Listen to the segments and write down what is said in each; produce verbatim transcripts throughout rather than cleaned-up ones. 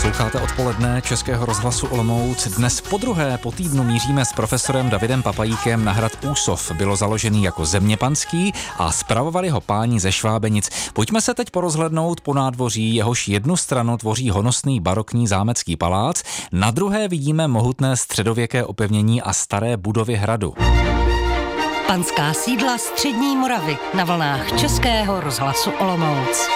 Posloucháte odpoledne Českého rozhlasu Olomouc. Dnes podruhé po týdnu míříme s profesorem Davidem Papajíkem na hrad Úsov. Bylo založený jako zeměpanský a spravovali ho páni ze Švábenic. Pojďme se teď porozhlednout po nádvoří, jehož jednu stranu tvoří honosný barokní zámecký palác, na druhé vidíme mohutné středověké opevnění a staré budovy hradu. Panská sídla střední Moravy na vlnách Českého rozhlasu Olomouc.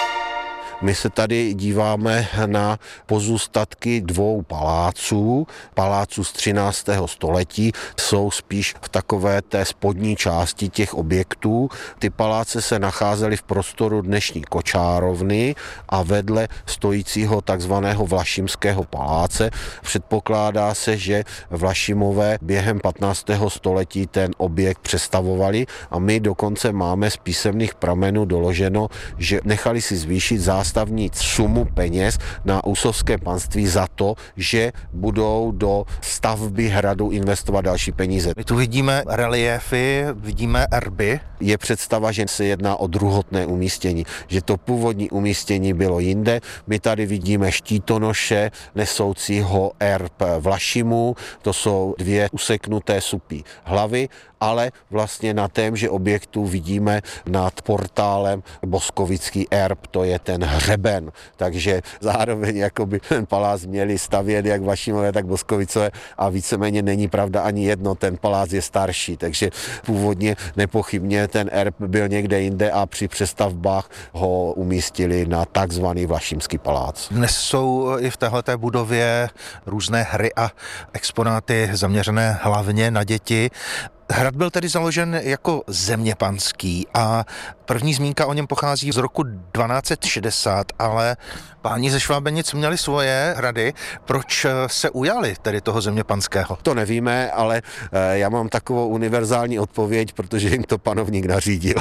My se tady díváme na pozůstatky dvou paláců. Paláců z třináctého století jsou spíš v takové té spodní části těch objektů. Ty paláce se nacházely v prostoru dnešní Kočárovny a vedle stojícího takzvaného Vlašimského paláce. Předpokládá se, že Vlašimové během patnáctého století ten objekt přestavovali a my dokonce máme z písemných pramenů doloženo, že nechali si zvýšit zástavní sumu peněz na úsovské panství za to, že budou do stavby hradu investovat další peníze. My tu vidíme reliéfy, vidíme erby. Je představa, že se jedná o druhotné umístění, že to původní umístění bylo jinde. My tady vidíme štítonoše nesoucího erb Vlašimů, to jsou dvě useknuté supí hlavy, ale vlastně na témže objektu vidíme nad portálem boskovický erb, to je ten hřeben, takže zároveň jakoby ten palác měli stavět jak Vlašimové, tak Boskovicové a víceméně není pravda ani jedno, ten palác je starší, takže původně nepochybně ten erb byl někde jinde a při přestavbách ho umístili na takzvaný Vlašimský palác. Dnes jsou i v téhleté budově různé hry a exponáty zaměřené hlavně na děti. Hrad byl tedy založen jako zeměpanský a první zmínka o něm pochází z roku dvanáct set šedesát, ale páni ze Švábenic měli svoje hrady. Proč se ujali tedy toho zeměpanského? To nevíme, ale já mám takovou univerzální odpověď, protože jim to panovník nařídil.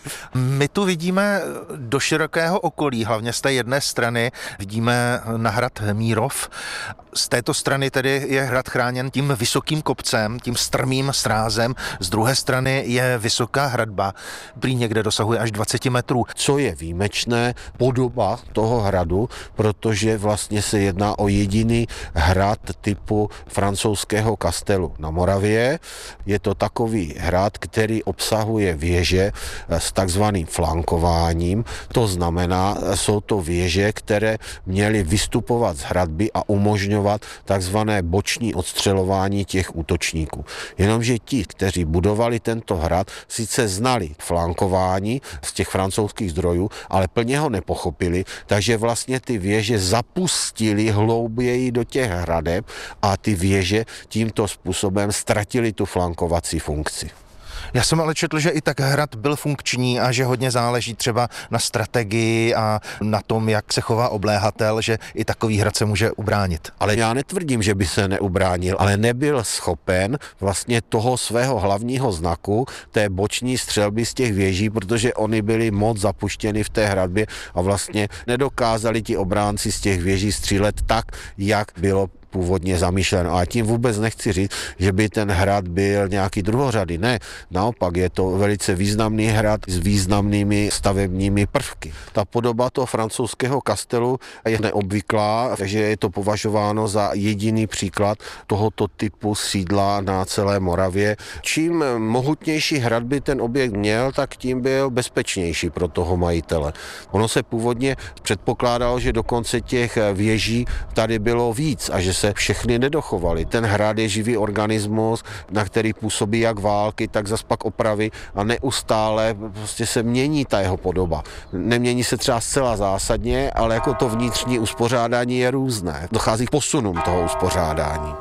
My tu vidíme do širokého okolí, hlavně z té jedné strany vidíme na hrad Mírov. Z této strany tedy je hrad chráněn tím vysokým kopcem, tím strmým srázem. Z druhé strany je vysoká hradba, prý někde dosahuje až dvacet metrů. Co je výjimečné, podoba toho hradu, protože vlastně se jedná o jediný hrad typu francouzského kastelu na Moravě. Je to takový hrad, který obsahuje věže s takzvaným flankováním. To znamená, jsou to věže, které měly vystupovat z hradby a umožňovat takzvané boční odstřelování těch útočníků. Jenomže ti, kteří budovali tento hrad, sice znali flankování z těch francouzských zdrojů, ale plně ho nepochopili, takže vlastně ty věže zapustili hlouběji do těch hradeb a ty věže tímto způsobem ztratili tu flankovací funkci. Já jsem ale četl, že i tak hrad byl funkční a že hodně záleží třeba na strategii a na tom, jak se chová obléhatel, že i takový hrad se může ubránit. Ale já netvrdím, že by se neubránil, ale nebyl schopen vlastně toho svého hlavního znaku, té boční střelby z těch věží, protože oni byli moc zapuštěni v té hradbě a vlastně nedokázali ti obránci z těch věží střílet tak, jak bylo původně zamýšleno. A tím vůbec nechci říct, že by ten hrad byl nějaký druhořady. Ne, naopak je to velice významný hrad s významnými stavebními prvky. Ta podoba toho francouzského kastelu je neobvyklá, takže je to považováno za jediný příklad tohoto typu sídla na celé Moravě. Čím mohutnější hrad by ten objekt měl, tak tím byl bezpečnější pro toho majitele. Ono se původně předpokládalo, že dokonce těch věží tady bylo víc a že se všechny nedochovaly. Ten hrad je živý organismus, na který působí jak války, tak zas pak opravy a neustále prostě se mění ta jeho podoba. Nemění se třeba zcela zásadně, ale jako to vnitřní uspořádání je různé. Dochází k posunům toho uspořádání.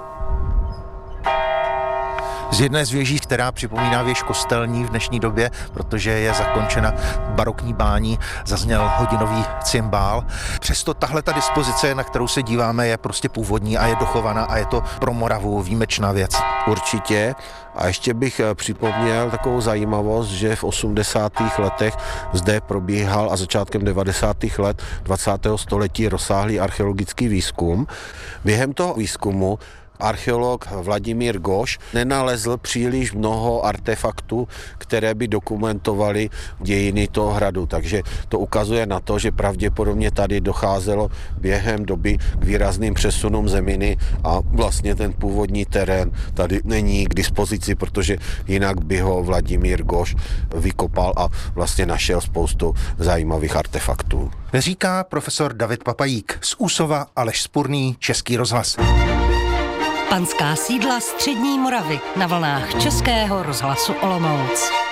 Z jedné z věží, která připomíná věž kostelní v dnešní době, protože je zakončena barokní bání, zazněl hodinový cymbál. Přesto tahle ta dispozice, na kterou se díváme, je prostě původní a je dochovaná a je to pro Moravu výjimečná věc. Určitě. A ještě bych připomněl takovou zajímavost, že v osmdesátých letech zde probíhal a začátkem devadesátých let dvacátého století rozsáhlý archeologický výzkum. Během toho výzkumu Archeolog Vladimír Goš nenalezl příliš mnoho artefaktů, které by dokumentovaly dějiny toho hradu, takže to ukazuje na to, že pravděpodobně tady docházelo během doby k výrazným přesunům zeminy a vlastně ten původní terén tady není k dispozici, protože jinak by ho Vladimír Goš vykopal a vlastně našel spoustu zajímavých artefaktů. Říká profesor David Papajík z Úsova, Aleš Spurný, Český rozhlas. Panská sídla střední Moravy na vlnách Českého rozhlasu Olomouc.